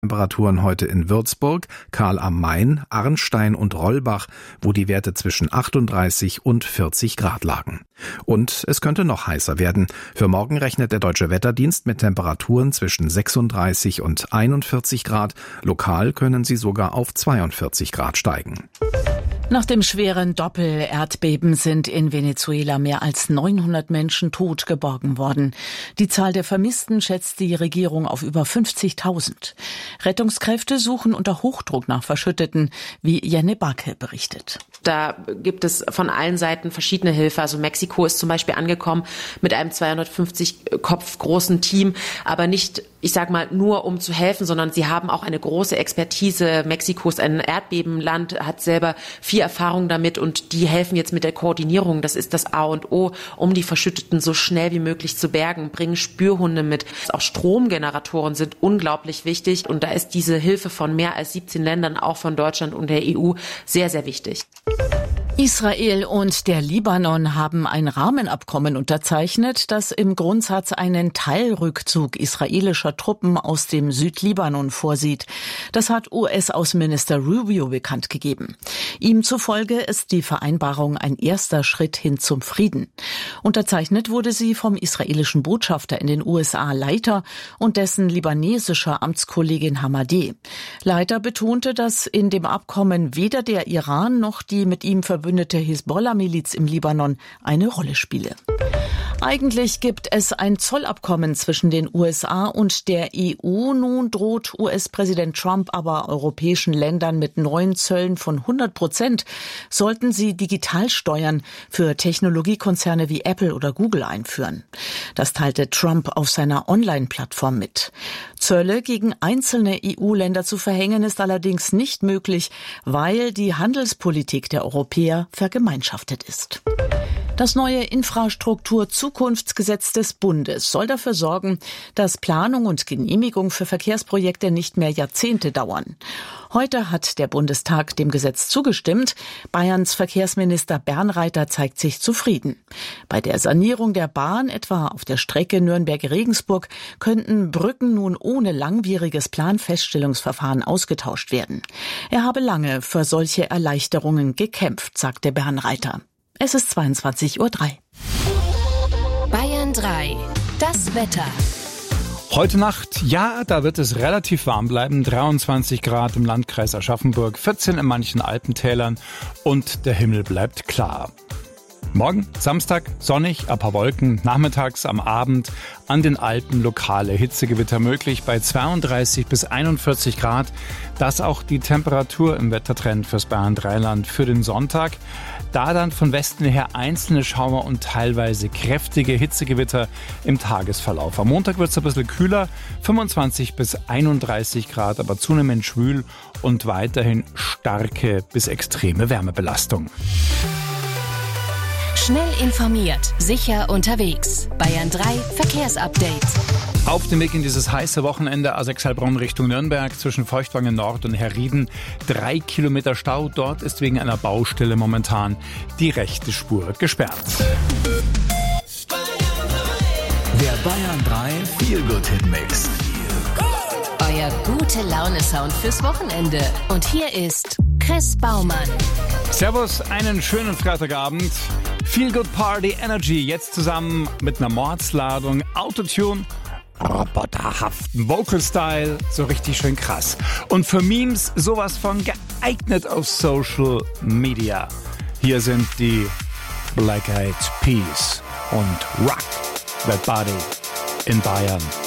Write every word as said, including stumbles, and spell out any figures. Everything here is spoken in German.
Temperaturen heute in Würzburg, Karl am Main, Arnstein und Rollbach, wo die Werte zwischen achtunddreißig und vierzig Grad lagen. Und es könnte noch heißer werden. Für morgen rechnet der Deutsche Wetterdienst mit Temperaturen zwischen sechsunddreißig und einundvierzig Grad. Lokal können sie sogar auf zweiundvierzig Grad steigen. Nach dem schweren Doppel-Erdbeben sind in Venezuela mehr als neunhundert Menschen tot geborgen worden. Die Zahl der Vermissten schätzt die Regierung auf über fünfzigtausend. Rettungskräfte suchen unter Hochdruck nach Verschütteten, wie Jenny Barke berichtet. Da gibt es von allen Seiten verschiedene Hilfe. Also Mexiko ist zum Beispiel angekommen mit einem zweihundertfünfzig Kopf großen Team, aber nicht, ich sag mal, nur um zu helfen, sondern sie haben auch eine große Expertise. Mexiko ist ein Erdbebenland, hat selber viel Erfahrung damit und die helfen jetzt mit der Koordinierung. Das ist das A und O, um die Verschütteten so schnell wie möglich zu bergen, bringen Spürhunde mit. Auch Stromgeneratoren sind unglaublich wichtig und da ist diese Hilfe von mehr als siebzehn Ländern, auch von Deutschland und der E U, sehr, sehr wichtig. Israel und der Libanon haben ein Rahmenabkommen unterzeichnet, das im Grundsatz einen Teilrückzug israelischer Truppen aus dem Südlibanon vorsieht. Das hat U S-Außenminister Rubio bekannt gegeben. Ihm zufolge ist die Vereinbarung ein erster Schritt hin zum Frieden. Unterzeichnet wurde sie vom israelischen Botschafter in den U S A Leiter und dessen libanesischer Amtskollegin Hamadeh. Leiter betonte, dass in dem Abkommen weder der Iran noch die mit ihm verbündete Hisbollah-Miliz im Libanon eine Rolle spiele. Eigentlich gibt es ein Zollabkommen zwischen den U S A und der E U. Nun droht U S-Präsident Trump aber europäischen Ländern mit neuen Zöllen von hundert Prozent, sollten sie Digitalsteuern für Technologiekonzerne wie Apple oder Google einführen. Das teilte Trump auf seiner Online-Plattform mit. Zölle gegen einzelne E U-Länder zu verhängen ist allerdings nicht möglich, weil die Handelspolitik der Europäer vergemeinschaftet ist. Das neue Infrastruktur-Zukunftsgesetz des Bundes soll dafür sorgen, dass Planung und Genehmigung für Verkehrsprojekte nicht mehr Jahrzehnte dauern. Heute hat der Bundestag dem Gesetz zugestimmt. Bayerns Verkehrsminister Bernreiter zeigt sich zufrieden. Bei der Sanierung der Bahn, etwa auf der Strecke Nürnberg-Regensburg, könnten Brücken nun ohne langwieriges Planfeststellungsverfahren ausgetauscht werden. Er habe lange für solche Erleichterungen gekämpft, sagte Bernreiter. Es ist zweiundzwanzig Uhr drei. Bayern drei. Das Wetter. Heute Nacht, ja, da wird es relativ warm bleiben. dreiundzwanzig Grad im Landkreis Aschaffenburg, vierzehn in manchen Alpentälern und der Himmel bleibt klar. Morgen, Samstag, sonnig, ein paar Wolken, nachmittags am Abend an den Alpen lokale Hitzegewitter möglich bei zweiunddreißig bis einundvierzig Grad. Das auch die Temperatur im Wettertrend fürs Bayern drei Land für den Sonntag. Da dann von Westen her einzelne Schauer und teilweise kräftige Hitzegewitter im Tagesverlauf. Am Montag wird es ein bisschen kühler, fünfundzwanzig bis einunddreißig Grad, aber zunehmend schwül und weiterhin starke bis extreme Wärmebelastung. Schnell informiert, sicher unterwegs. Bayern drei Verkehrsupdate. Auf dem Weg in dieses heiße Wochenende A sechs Heilbronn Richtung Nürnberg zwischen Feuchtwangen Nord und Herrieden. Drei Kilometer Stau. Dort ist wegen einer Baustelle momentan die rechte Spur gesperrt. Der Bayern drei Feel-Good-Hit-Mix. Euer gute Laune-Sound fürs Wochenende. Und hier ist Chris Baumann. Servus, einen schönen Freitagabend. Feel Good Party Energy, jetzt zusammen mit einer Mordsladung, Autotune, roboterhaften Vocal-Style, so richtig schön krass. Und für Memes sowas von geeignet auf Social Media. Hier sind die Black Eyed Peas und Rock That Body in Bayern.